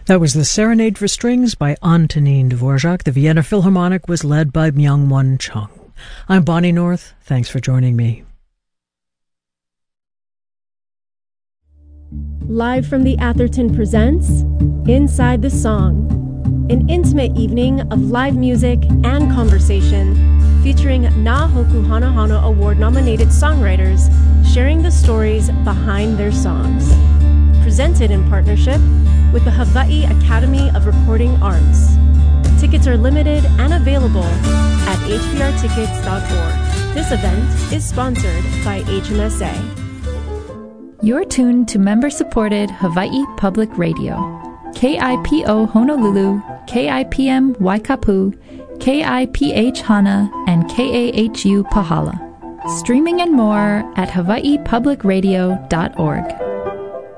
That was the Serenade for Strings by Antonin Dvorak. The Vienna Philharmonic was led by Myung-Won Chung. I'm Bonnie North. Thanks for joining me. Live from the Atherton presents Inside the Song, an intimate evening of live music and conversation featuring Na Hoku Hana Hana Award-nominated songwriters sharing the stories behind their songs. Presented in partnership with the Hawaii Academy of Recording Arts. Tickets are limited and available at hbrtickets.org. This event is sponsored by HMSA. You're tuned to member-supported Hawaii Public Radio. KIPO Honolulu, KIPM Waikapu, KIPH Hana, and KAHU Pahala. Streaming and more at hawaiipublicradio.org.